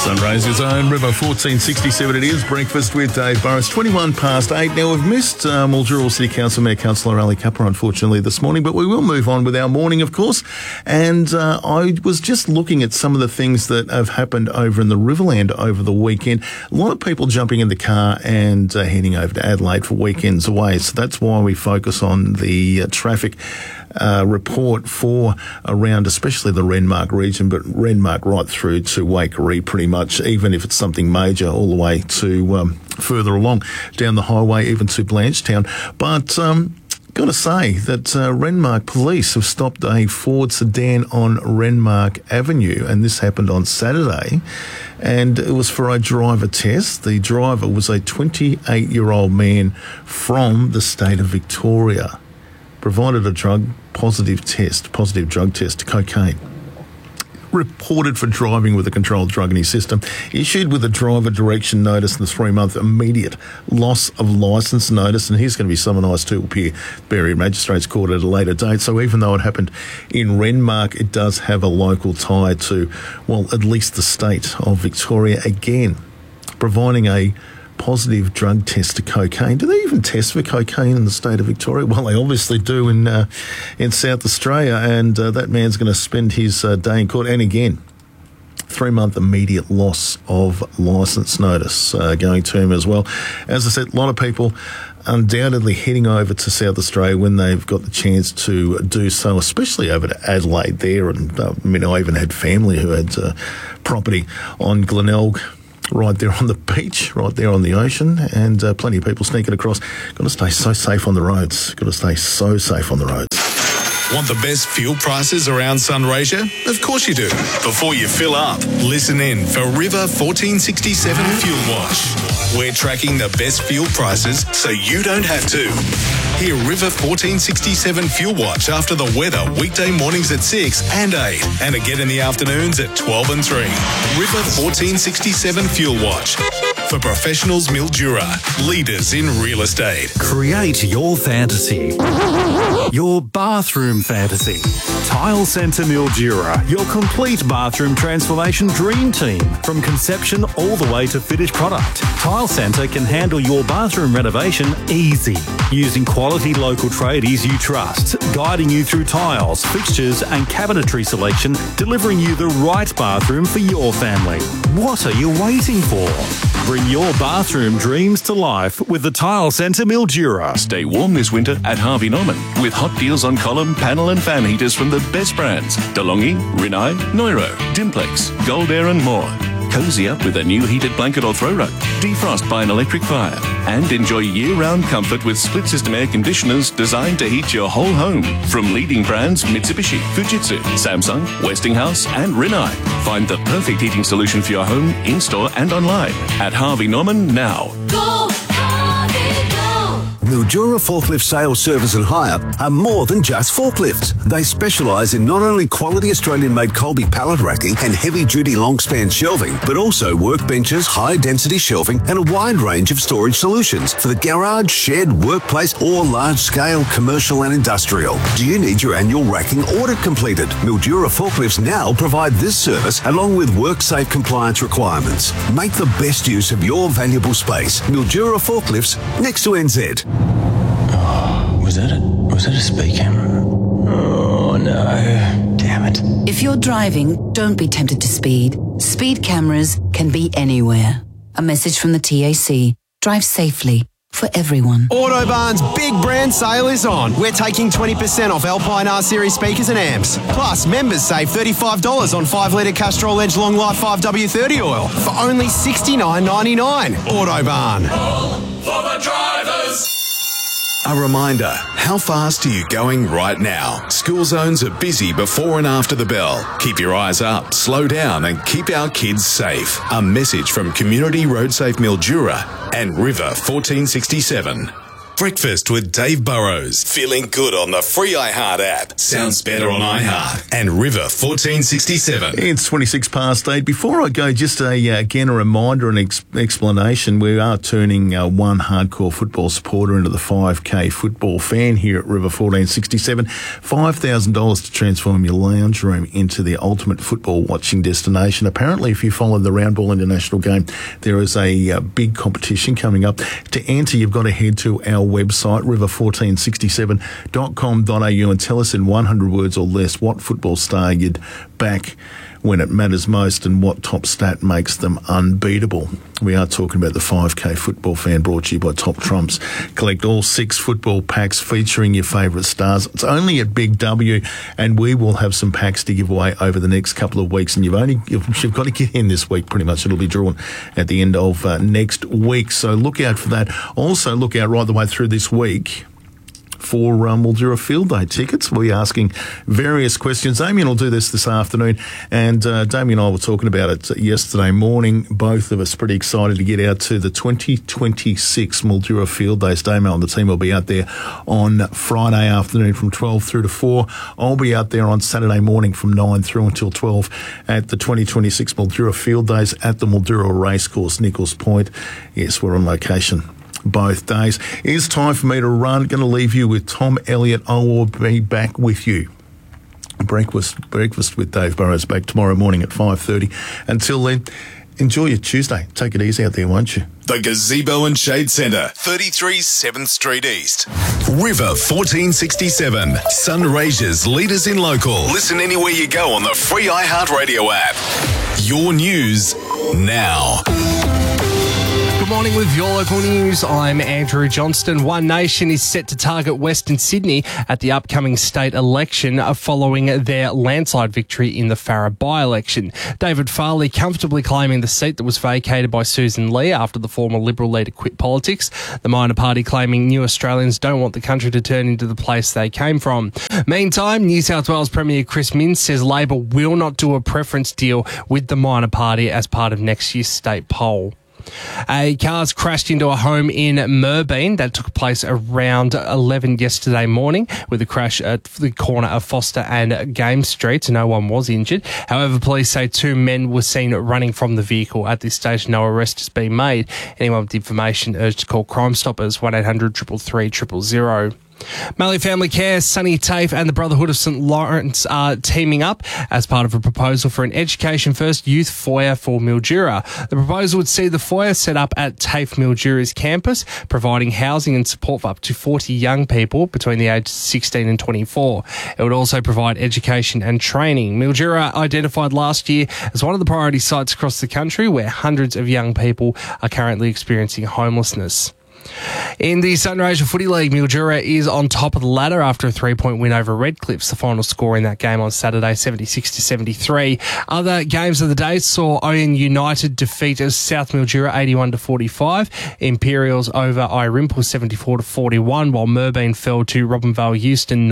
Sunraysia Zone, River 1467 it is. Breakfast with Dave Burris, 21 past 8. Now, we've missed Mildura City Council Mayor Councillor Ali Kappa, unfortunately, this morning, but we will move on with our morning, of course. And I was just looking at some of the things that have happened over in the Riverland over the weekend. A lot of people jumping in the car and heading over to Adelaide for weekends away. So that's why we focus on the traffic report for around, especially the Renmark region, but Renmark right through to Waikerie pretty much, even if it's something major, all the way to further along down the highway, even to Blanchetown. But got to say that Renmark police have stopped a Ford sedan on Renmark Avenue, and this happened on Saturday, and it was for a driver test. The driver was a 28-year-old man from the state of Victoria. Provided a positive drug test, cocaine. Reported for driving with a controlled drug in his system. Issued with a driver direction notice and the 3-month immediate loss of licence notice. And he's going to be summonised to appear Berry Magistrates Court at a later date. So even though it happened in Renmark, it does have a local tie to, well, at least the state of Victoria. Again, providing a positive drug test to cocaine. Do they even test for cocaine in the state of Victoria? Well, they obviously do in South Australia, and that man's going to spend his day in court. And again, 3-month immediate loss of licence notice going to him as well. As I said, a lot of people undoubtedly heading over to South Australia when they've got the chance to do so, especially over to Adelaide there. And I even had family who had property on Glenelg, right there on the beach, right there on the ocean, and plenty of people sneaking across. Got to stay so safe on the roads. Want the best fuel prices around Sunraysia? Of course you do. Before you fill up, listen in for River 1467 Fuel Watch. We're tracking the best fuel prices so you don't have to. Hear River 1467 Fuel Watch after the weather weekday mornings at 6 and 8, and again in the afternoons at 12 and 3. River 1467 Fuel Watch. For professionals, Mildura, leaders in real estate. Create your fantasy. Your bathroom fantasy. Tile Centre Mildura, your complete bathroom transformation dream team. From conception all the way to finished product, Tile Centre can handle your bathroom renovation easy. Using quality local tradies you trust, guiding you through tiles, fixtures and cabinetry selection, delivering you the right bathroom for your family. What are you waiting for? Bring your bathroom dreams to life with the Tile Centre Mildura. Stay warm this winter at Harvey Norman with hot deals on column, panel and fan heaters from the best brands: DeLonghi, Rinnai, Neuro, Dimplex, Gold Air and more. Cozy up with a new heated blanket or throw rug. Defrost by an electric fire. And enjoy year-round comfort with split-system air conditioners designed to heat your whole home. From leading brands Mitsubishi, Fujitsu, Samsung, Westinghouse and Rinnai. Find the perfect heating solution for your home, in-store and online at Harvey Norman now. Go Harvey, go! Mildura Forklift Sales, Service and Hire are more than just forklifts. They specialise in not only quality Australian-made Colby pallet racking and heavy-duty long-span shelving, but also workbenches, high-density shelving and a wide range of storage solutions for the garage, shed, workplace or large-scale commercial and industrial. Do you need your annual racking audit completed? Mildura Forklifts now provide this service along with WorkSafe compliance requirements. Make the best use of your valuable space. Mildura Forklifts, next to NZ. Was that a speed camera? Oh no, damn it. If you're driving, don't be tempted to speed. Speed cameras can be anywhere. A message from the TAC. Drive safely for everyone. Autobarn's big brand sale is on. We're taking 20% off Alpine R-Series speakers and amps. Plus, members save $35 on 5-litre Castrol Edge Long Life 5W30 oil for only $69.99. Autobarn. All for the drivers. A reminder, how fast are you going right now? School zones are busy before and after the bell. Keep your eyes up, slow down and keep our kids safe. A message from Community Road Safe Mildura and River 1467. Breakfast with Dave Burrows. Feeling good on the free iHeart app. Sounds better on iHeart. And River 1467. It's 26 past 8. Before I go, just again a reminder and explanation. We are turning one hardcore football supporter into the 5K football fan here at River 1467. $5,000 to transform your lounge room into the ultimate football watching destination. Apparently, if you follow the Roundball International game, there is a big competition coming up. To enter, you've got to head to our website, river1467.com.au, and tell us in 100 words or less what football star you'd back when it matters most and what top stat makes them unbeatable. We are talking about the 5K football fan, brought to you by Top Trumps. Collect all 6 football packs featuring your favourite stars. It's only at Big W, and we will have some packs to give away over the next couple of weeks. And you've got to get in this week, pretty much. It'll be drawn at the end of next week. So look out for that. Also look out right the way through this week for Mildura Field Day tickets. We'll be asking various questions. Damien will do this afternoon, and Damien and I were talking about it yesterday morning. Both of us pretty excited to get out to the 2026 Mildura Field Days. Damien and the team will be out there on Friday afternoon from 12 through to 4. I'll be out there on Saturday morning from 9 through until 12 at the 2026 Mildura Field Days at the Mildura Racecourse, Nichols Point. Yes, we're on location both days. It's time for me to run. Going to leave you with Tom Elliott. I will be back with you. Breakfast with Dave Burrows back tomorrow morning at 5:30. Until then, enjoy your Tuesday. Take it easy out there, won't you? The Gazebo and Shade Centre, 33 7th Street East. River 1467. Sunraysia's leaders in local. Listen anywhere you go on the free iHeartRadio app. Your news now. Good morning with your local news. I'm Andrew Johnston. One Nation is set to target Western Sydney at the upcoming state election following their landslide victory in the Farrer by-election. David Farley comfortably claiming the seat that was vacated by Susan Lee after the former Liberal leader quit politics. The minor party claiming new Australians don't want the country to turn into the place they came from. Meantime, New South Wales Premier Chris Minns says Labor will not do a preference deal with the minor party as part of next year's state poll. A car's crashed into a home in Merbeen that took place around 11 yesterday morning with a crash at the corner of Foster and Game Streets. No one was injured. However, police say 2 men were seen running from the vehicle. At this stage, no arrest has been made. Anyone with information urged to call Crime Stoppers 1-800-333 000. Mallee Family Care, Sunny TAFE and the Brotherhood of St Lawrence are teaming up as part of a proposal for an Education First youth foyer for Mildura. The proposal would see the foyer set up at TAFE Mildura's campus, providing housing and support for up to 40 young people between the ages of 16 and 24. It would also provide education and training. Mildura identified last year as one of the priority sites across the country where hundreds of young people are currently experiencing homelessness. In the Sunraysia Footy League, Mildura is on top of the ladder after a 3-point win over Redcliffs. The final score in that game on Saturday, 76-73. Other games of the day saw Oyen United defeat South Mildura 81-45. Imperials over Irimple 74-41, while Merbeen fell to Robinvale Euston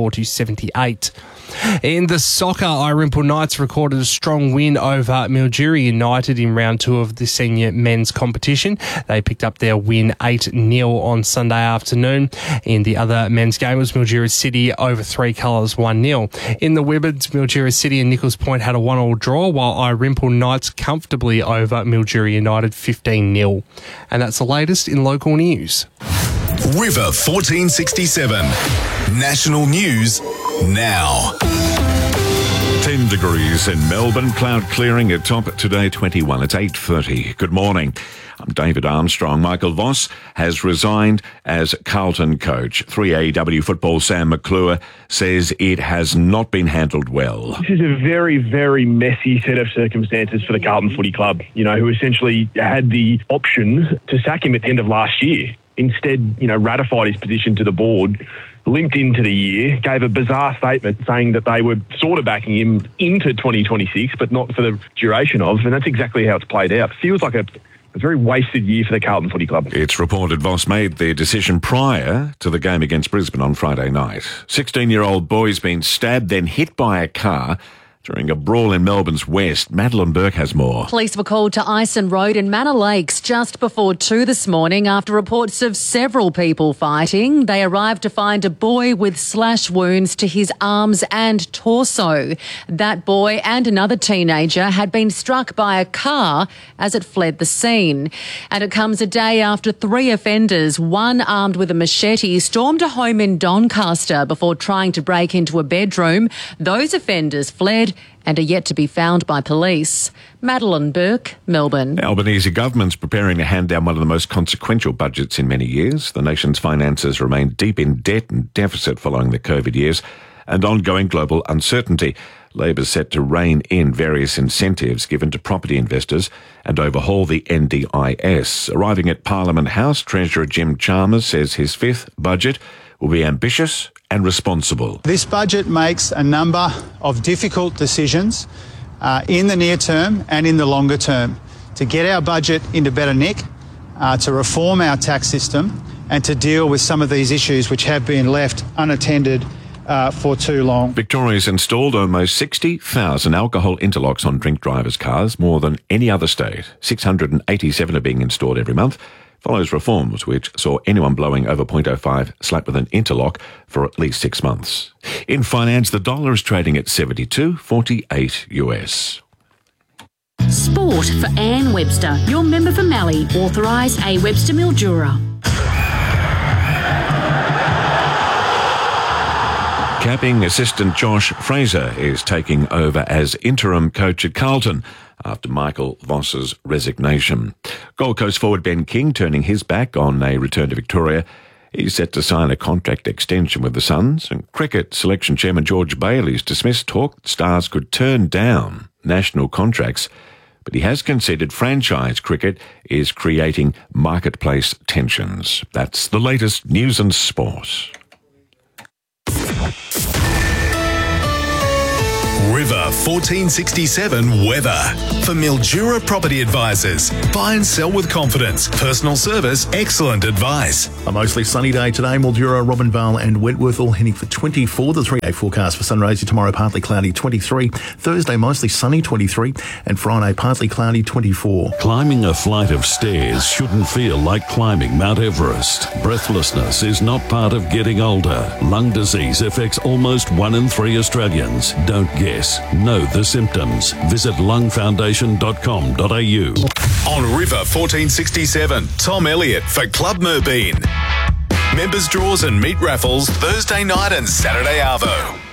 94-78. In the soccer, Irimple Knights recorded a strong win over Mildura United in round 2 of the senior men's competition. They picked up their win 8-0 on Sunday afternoon. In the other men's game was Mildura City over 3 colours 1-0. In the women's, Mildura City and Nichols Point had a 1-1 draw, while Irimple Knights comfortably over Mildura United 15-0. And that's the latest in local news. River 1467. National news now. 10 degrees in Melbourne, cloud clearing at top today 21. It's 8:30. Good morning. I'm David Armstrong. Michael Voss has resigned as Carlton coach. 3AW football Sam McClure says it has not been handled well. This is a very, very messy set of circumstances for the Carlton Footy Club, who essentially had the option to sack him at the end of last year. Instead, ratified his position to the board, limped into the year, gave a bizarre statement saying that they were sort of backing him into 2026, but not for the duration of, and that's exactly how it's played out. Feels like a very wasted year for the Carlton Footy Club. It's reported Voss made their decision prior to the game against Brisbane on Friday night. 16-year-old boy's been stabbed, then hit by a car. During a brawl in Melbourne's west, Madeline Burke has more. Police were called to Ison Road in Manor Lakes just before 2 this morning after reports of several people fighting. They arrived to find a boy with slash wounds to his arms and torso. That boy and another teenager had been struck by a car as it fled the scene. And it comes a day after 3 offenders, one armed with a machete, stormed a home in Doncaster before trying to break into a bedroom. Those offenders fled and are yet to be found by police. Madeline Burke, Melbourne. Albanese government's preparing to hand down one of the most consequential budgets in many years. The nation's finances remain deep in debt and deficit following the COVID years and ongoing global uncertainty. Labor's set to rein in various incentives given to property investors and overhaul the NDIS. Arriving at Parliament House, Treasurer Jim Chalmers says his 5th budget will be ambitious and responsible. This budget makes a number of difficult decisions in the near term and in the longer term to get our budget into better nick, to reform our tax system and to deal with some of these issues which have been left unattended for too long. Victoria's installed almost 60,000 alcohol interlocks on drink drivers' cars, more than any other state. 687 are being installed every month. Follows reforms which saw anyone blowing over 0.05 slapped with an interlock for at least 6 months. In finance, the dollar is trading at 72.48 US. Sport for Anne Webster, your member for Mallee, authorised A. Webster Mildura. Capping assistant Josh Fraser is taking over as interim coach at Carlton after Michael Voss's resignation. Gold Coast forward Ben King turning his back on a return to Victoria. He's set to sign a contract extension with the Suns. And cricket selection chairman George Bailey's dismissed talk that Stars could turn down national contracts, but he has conceded franchise cricket is creating marketplace tensions. That's the latest news and sport. River 1467 weather. For Mildura Property Advisors. Buy and sell with confidence. Personal service, excellent advice. A mostly sunny day today. Mildura, Robinvale and Wentworth all heading for 24. The 3-day forecast for Sunraysia tomorrow, partly cloudy, 23. Thursday, mostly sunny, 23. And Friday, partly cloudy, 24. Climbing a flight of stairs shouldn't feel like climbing Mount Everest. Breathlessness is not part of getting older. Lung disease affects almost 1 in 3 Australians. Don't guess. Know the symptoms. Visit lungfoundation.com.au. On River 1467, Tom Elliott for Club Merbein. Members draws and meat raffles Thursday night and Saturday arvo.